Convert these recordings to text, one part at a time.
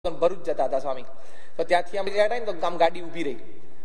ભરૂચ જતા હતા સ્વામી, તો ત્યાંથી આમ ગયા ને તો આમ ગાડી ઉભી રહી.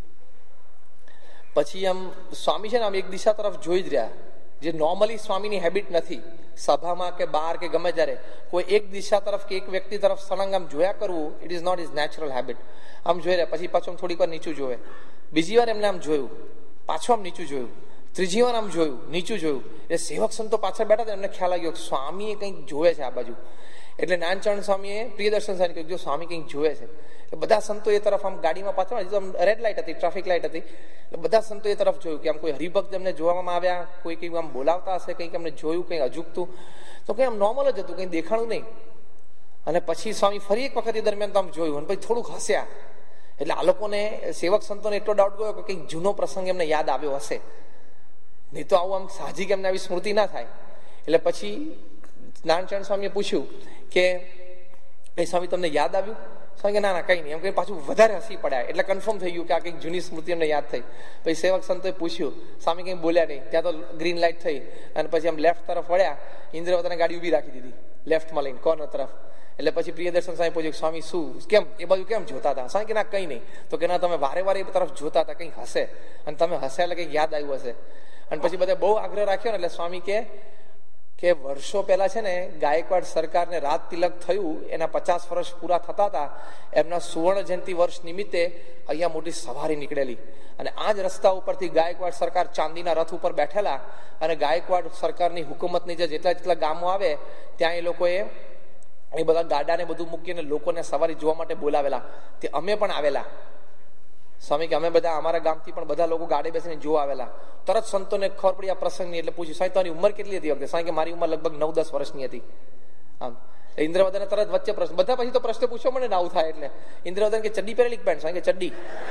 પછી આમ સ્વામી છે ને આમ એક દિશા તરફ જોઈ જ રહ્યા, જે નોર્મલી સ્વામીની હેબિટ નથી. સભામાં કે બહાર કે ગમે ત્યારે કોઈ એક દિશા તરફ કે એક વ્યક્તિ તરફ સળંગ આમ જોયા કરવું, it is not is natural habit. આમ જોઈ રહ્યા, પછી પાછું થોડીક વાર નીચું જોવે, બીજી વાર એમને આમ જોયું, પાછું આમ નીચું જોયું, ત્રીજી વાર આમ જોયું, નીચું જોયું. એટલે સેવક સંતો પાછળ બેઠા હતા, એમને ખ્યાલ આવ્યો કે સ્વામી કંઈક જોવે છે આ બાજુ. એટલે નાનચરણ સ્વામીએ પ્રિયદર્શન સ્વામી કહ્યું, જો સ્વામી કંઈક જોવે છે. બધા સંતો એ તરફ આમ ગાડીમાં પાછળ, હજી તો રેડ લાઇટ હતી, ટ્રાફિક લાઇટ હતી, એટલે બધા સંતો એ તરફ જોયું કે આમ કોઈ હરિભક્ત એમને જોવામાં આવ્યા, કોઈ કંઈક આમ બોલાવતા હશે, કંઈક એમને જોયું, કંઈક અજુકતું. તો કંઈ આમ નોર્મલ જ હતું, કંઈ દેખાણું નહીં. અને પછી સ્વામી ફરી એક વખત એ દરમિયાન તો આમ જોયું અને પછી થોડુંક હસ્યા. એટલે આ લોકોને સેવક સંતોને એટલો ડાઉટ ગયો કે કંઈક જૂનો પ્રસંગ એમને યાદ આવ્યો હશે, નહીં તો આવું આમ સાહજિક એમને આવી સ્મૃતિ ના થાય. એટલે પછી નાનચરણ સ્વામીએ પૂછ્યું કે એ સ્વામી તમને યાદ આવ્યું? સ્વામી કે ના ના કંઈ નહીં. એમ કંઈ પાછું વધારે હસી પડ્યા, એટલે કન્ફર્મ થઈ ગયું કે આ કંઈક જૂની સ્મૃતિ એમને યાદ થઈ. પછી સેવક સંતોએ પૂછ્યું, સ્વામી કંઈ બોલ્યા નહીં. ત્યાં તો ગ્રીન લાઇટ થઈ અને પછી આમ લેફ્ટ તરફ વળ્યા, ઇન્દ્રવતને ગાડી ઉભી રાખી દીધી લેફ્ટમાં લઈને કોર્નર તરફ. એટલે પછી પ્રિયદર્શન સ્વામી પૂછ્યું, સ્વામી શું કેમ એ બાજુ કેમ જોતા હતા? સ્વામી કે ના કંઈ નહીં. તો કે ના તમે વારે વારે એ તરફ જોતા હતા, કંઈક હશે અને તમે હશે એટલે કંઈક યાદ આવ્યું હશે. અને પછી બધા બહુ આગ્રહ રાખ્યો ને એટલે સ્વામી કે વર્ષો પહેલા છે ને ગાયકવાડ સરકારને રાજ તિલક થયું, એના 50 વર્ષ પૂરા થતા હતા. એમના સુવર્ણ જયંતિ વર્ષ નિમિત્તે અહીંયા મોટી સવારી નીકળેલી અને આ જ રસ્તા ઉપરથી ગાયકવાડ સરકાર ચાંદીના રથ ઉપર બેઠેલા અને ગાયકવાડ સરકારની હુકુમતની જે જેટલા ગામો આવે ત્યાં એ લોકોએ એ બધા ગાડાને બધું મૂકીને લોકોને સવારી જોવા માટે બોલાવેલા. તે અમે પણ આવેલા. સ્વામી કે અમે બધા અમારા ગામથી પણ બધા લોકો ગાડી બેસીને જોવા આવેલા. તરત સંતોને ખબર પડી આ પ્રસંગની, એટલે પૂછ્યું, સાહેબ તમારી ઉંમર કેટલી હતી વખતે? સાહેબ કે મારી ઉંમર લગભગ 9-10 વર્ષની હતી. આમ ઇન્દ્રવદને તરત વચ્ચે પ્રશ્ન, બધા પછી તો પ્રશ્ન પૂછ્યો મને ના આવું થાય. એટલે ઇન્દ્રવદન કે ચડ્ડી પહેરેલી પેન્ટ? સાહેબ કે ચડ્ડી.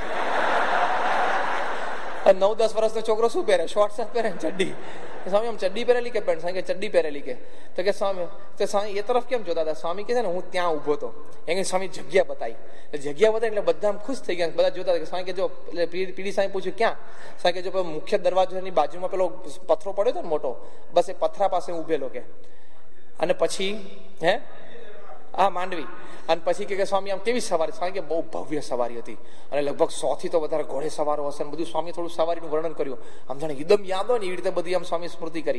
9-10 વર્ષનો છોકરો શું પહેરે? શોર્ટ શર્ટ પહેરે ને ચડ્ડી. સ્વામી આમ ચડ્ડી પહેરેલી કે પેન્ટ? સ્વામી કે ચડ્ડી પહેરેલી. કે તો કે સ્વામી એ તરફ કેમ જોતા હતા? સ્વામી કે છે ને હું ત્યાં ઉભો હતો, એમ સ્વામી જગ્યા બતાવી. જગ્યા બતાવી એટલે બધા આમ ખુશ થઈ ગયા, બધા જોતા હતા. સ્વામી કે જો એટલે પીડી સાહેબ પૂછ્યું ક્યાં? સ્વામી કે જો મુખ્ય દરવાજાની બાજુમાં પેલો પથરો પડ્યો હતો ને મોટો, બસ એ પથરા પાસે ઉભેલો. કે અને પછી હા માંડવી. અને પછી કે સ્વામી આમ કેવી સવારી? સ્વામી કે બહુ ભવ્ય સવારી હતી અને લગભગ 100 થી તો વધારે ઘોડે સવારો હશે. બધું સ્વામી થોડું સવારીનું વર્ણન કર્યું, આમ જાણે એકદમ યાદ હોય ને એવી રીતે બધી આમ સ્વામી સ્મૃતિ કરી.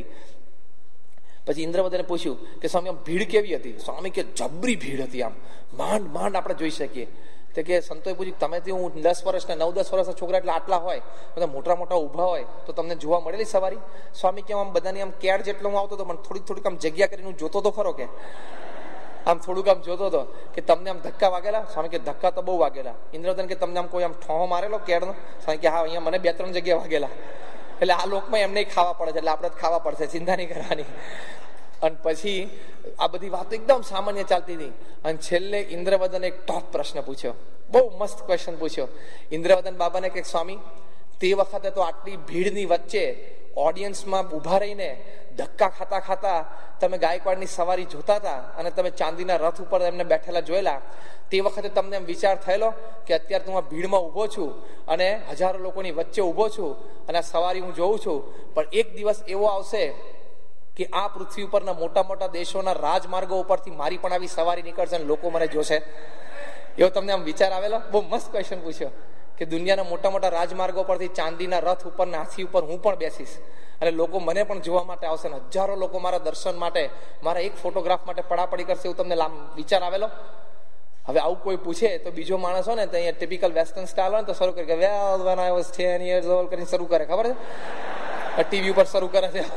પછી ઇન્દ્રવદને પૂછ્યું કે સ્વામી આમ ભીડ કેવી હતી? સ્વામી કે જબરી ભીડ હતી, આમ માંડ માંડ આપણે જોઈ શકીએ. તો કે સંતોએ પૂછ્યું, તમે હું 10 વર્ષના 9-10 વર્ષના છોકરા એટલે આટલા હોય, બધા મોટા મોટા ઊભા હોય તો તમને જોવા મળેલી સવારી? સ્વામી કે આમ બધાની આમ કેળ જેટલો હું આવતો હતો, પણ થોડીક આમ જગ્યા કરીને જોતો તો ખરો. કે આમ થોડુંક આમ જોતો હતો કે તમને આમ ધક્કા વાગેલા? સ્વામી કે ધક્કા તો બહુ વાગેલા. ઇન્દ્રવદન કે તમને આમ કોઈ આમ ઠોહો મારેલો કેળનો? સ્વામી કે હા, અહીંયા મને 2-3 જગ્યાએ વાગેલા. એટલે આ લોકમાં એમને ખાવા પડે છે, એટલે આપણે ખાવા પડશે, ચિંતા નહીં કરવાની. અને પછી આ બધી વાતો એકદમ સામાન્ય ચાલતી હતી. અને છેલ્લે ઇન્દ્રવદન એક ટોપ પ્રશ્ન પૂછ્યો, બહુ મસ્ત ક્વેશ્ચન પૂછ્યો. ઇન્દ્રવદન બાબાને કે સ્વામી તે વખતે તો આટલી ભીડની વચ્ચે ઓડિયન્સમાં ઉભા રહીને ધક્કા ખાતા ખાતા તમે ગાયકવાડની સવારી જોતા હતા અને તમે ચાંદીના રથ ઉપર એમને બેઠેલા જોયેલા. તે વખતે તમને એમ વિચાર થયેલો કે અત્યારે હું આ ભીડમાં ઊભો છું અને હજારો લોકોની વચ્ચે ઊભો છું અને આ સવારી હું જોઉં છું, પણ એક દિવસ એવો આવશે કે આ પૃથ્વી ઉપરના મોટા મોટા દેશોના રાજમાર્ગો ઉપરથી મારી પણ આવી સવારી નીકળશે અને લોકો મને જોશે? એવો તમને આમ વિચાર આવેલો? બહુ મસ્ત ક્વેશ્ચન પૂછ્યો કે દુનિયાના મોટા મોટા રાજમાર્ગો પરથી ચાંદીના રથ ઉપર હાથી ઉપર હું પણ બેસીશ અને લોકો મને પણ જોવા માટે આવશે ને હજારો લોકો મારા દર્શન માટે, મારા એક ફોટોગ્રાફ માટે પડાપડી કરશે. એવું તમને વિચાર આવેલો? હવે આવું કોઈ પૂછે તો બીજો માણસ હોય ને તો અહીંયા ટિપિકલ વેસ્ટર્ન સ્ટાઇલ હોય ને તો શરૂ કરે કે વેલ when I was 10 years old કરીને શરૂ કરે. ખબર છે? ટીવી ઉપર શરૂ કરે છે.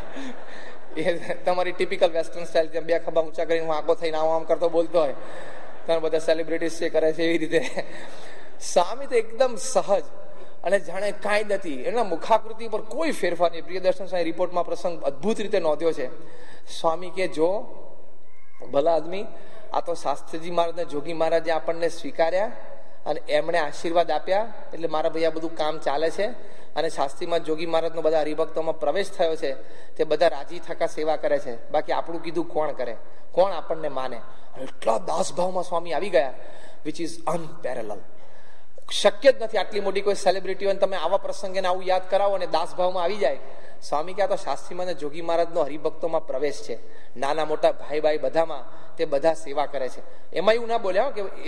એ તમારી ટિપિકલ વેસ્ટર્ન સ્ટાઇલ, ત્યાં 2 ખભા ઊંચા કરીને હું આંખો થઈને આમ કરતો બોલતો હોય. તમે બધા સેલિબ્રિટીઝ છે કરે છે એવી રીતે. સ્વામી તો એકદમ સહજ અને જાણે કાંઈ નથી, એના મુખાકૃતિ પર કોઈ ફેરફાર નહીં. પ્રિયદર્શન સ્વામી રિપોર્ટમાં પ્રસંગ અદભુત રીતે નોંધ્યો છે. સ્વામી કે જો ભલા આદમી, આ તો શાસ્ત્રીજી મહારાજને જોગી મહારાજે આપણને સ્વીકાર્યા અને એમણે આશીર્વાદ આપ્યા એટલે મારા ભાઈ આ બધું કામ ચાલે છે. અને શાસ્ત્રીમાં જોગી મહારાજનો બધા હરિભક્તોમાં પ્રવેશ થયો છે, તે બધા રાજી થકા સેવા કરે છે. બાકી આપણું કીધું કોણ કરે? કોણ આપણને માને? એટલા દાસભાવમાં સ્વામી આવી ગયા, વિચ ઇઝ અનપેરેલલ. શક્ય જ નથી આટલી મોટી કોઈ સેલિબ્રિટી હોય તમે આવા પ્રસંગે આવું યાદ કરાવો અને દાસભાવમાં આવી જાય. સ્વામી કે આ તો શાસ્ત્રીમાં અને જોગી મહારાજનો હરિભક્તોમાં પ્રવેશ છે. નાના મોટા ભાઈ બધામાં તે બધા સેવા કરે છે. એમાં એવું ના બોલ્યા કે